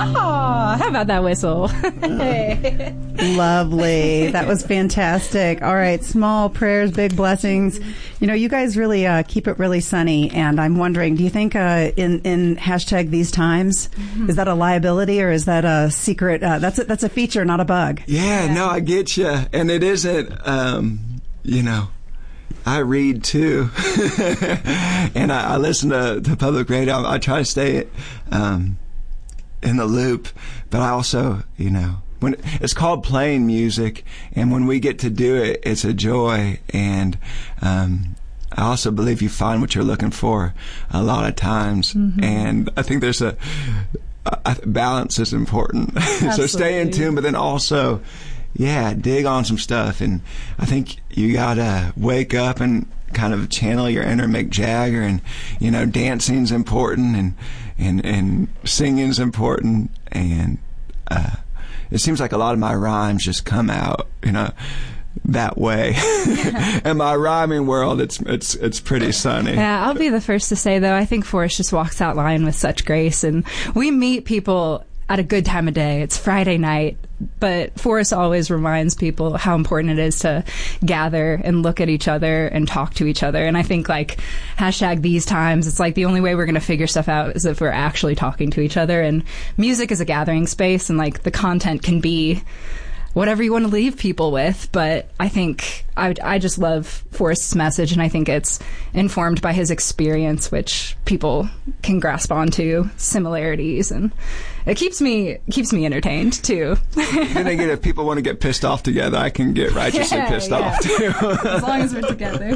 Oh, how about that whistle? Lovely. That was fantastic. All right. Small prayers, big blessings. You know, you guys really keep it really sunny. And I'm wondering, do you think in hashtag these times, is that a liability or is that a secret? That's a feature, not a bug. Yeah, no, I get you. And it isn't, you know, I read too. And I listen to public radio. I try to stay in the loop. But I also, you know, when it's called playing music, and when we get to do it, it's a joy. And I also believe you find what you're looking for a lot of times. And I think there's balance is important. So stay in tune, but then also, dig on some stuff. And I think you gotta wake up and kind of channel your inner Mick Jagger, and you know, dancing's important, and singing's important, and it seems like a lot of my rhymes just come out, you know, that way. In my rhyming world, it's pretty sunny. Yeah, I'll be the first to say, though, I think Forrest just walks out line with such grace, and we meet people at a good time of day. It's Friday night, but Forrest always reminds people how important it is to gather and look at each other and talk to each other. And I think, like, hashtag these times, it's like the only way we're going to figure stuff out is if we're actually talking to each other. And music is a gathering space, and like the content can be whatever you want to leave people with. But I think I just love Forrest's message, and I think it's informed by his experience, which people can grasp onto similarities, and it keeps me entertained too. Then again, if people want to get pissed off together, I can get righteously pissed off too. As long as we're together.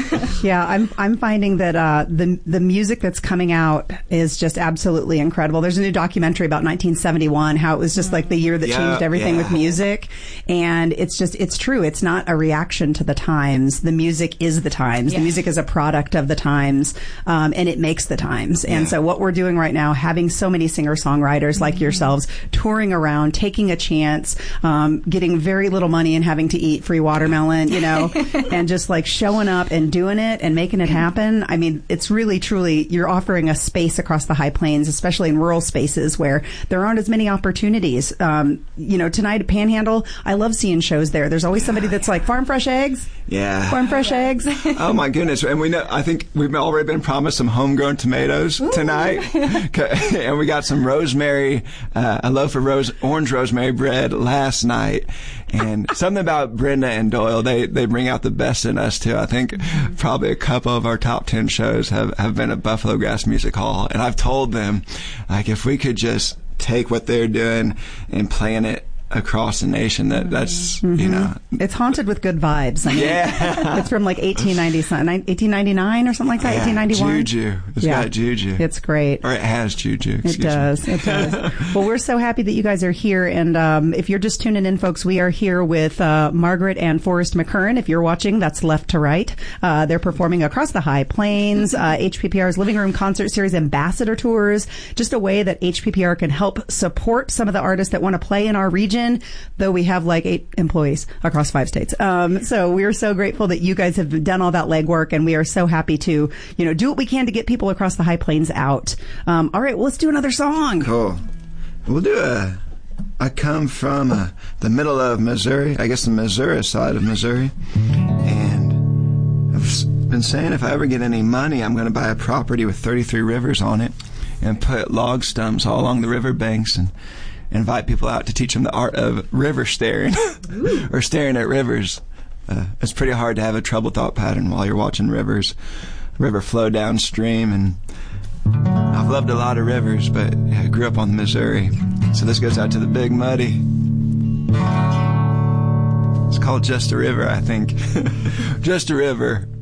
Yeah, I'm finding that the music that's coming out is just absolutely incredible. There's a new documentary about 1971, how it was just like the year that changed everything with music, and it's true. It's not a reaction to the times. The music is the times. The music is a product of the times, and it makes the times. And so what we're doing right now, having so many singer-songwriters like yourselves touring around, taking a chance, getting very little money and having to eat free watermelon, you know, and just like showing up and doing it and making it happen. I mean, it's really, truly, you're offering a space across the High Plains, especially in rural spaces where there aren't as many opportunities. You know, tonight at Panhandle, I love seeing shows there. There's always somebody that's like, farm fresh eggs? Yeah. Farm fresh eggs? Oh my goodness. And we know, I think we've already been promised some homegrown tomatoes tonight. And we got some rosemary, a loaf of orange rosemary bread last night. And something about Brenda and Doyle, they bring out the best in us too. I think probably a couple of our top 10 shows have been at Buffalo Grass Music Hall. And I've told them, like, if we could just take what they're doing and plan it across the nation, that's you know, it's haunted with good vibes. I mean, it's from like 1899 or something like that. 1891. Juju. It's got juju. It's great. Or it has juju. It does. Well, we're so happy that you guys are here. And if you're just tuning in, folks, we are here with Margaret and Forrest McKern. If you're watching, that's left to right. They're performing across the High Plains. HPPR's Living Room Concert Series Ambassador Tours, just a way that HPPR can help support some of the artists that want to play in our region, though we have like 8 employees across 5 states. So we're so grateful that you guys have done all that legwork, and we are so happy to, you know, do what we can to get people across the High Plains out. All right, well, let's do another song. Cool. We'll do I come from the middle of Missouri, I guess the Missouri side of Missouri, and I've been saying if I ever get any money, I'm going to buy a property with 33 rivers on it and put log stumps all along the river banks and invite people out to teach them the art of river staring or staring at rivers. It's pretty hard to have a troubled thought pattern while you're watching river flow downstream. And I've loved a lot of rivers, but I grew up on the Missouri. So this goes out to the Big Muddy. It's called Just a River, I think. Just a river.